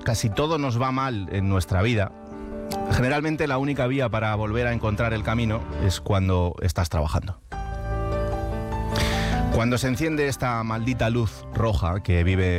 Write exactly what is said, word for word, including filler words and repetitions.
casi todo nos va mal en nuestra vida, generalmente la única vía para volver a encontrar el camino es cuando estás trabajando. Cuando se enciende esta maldita luz roja que vive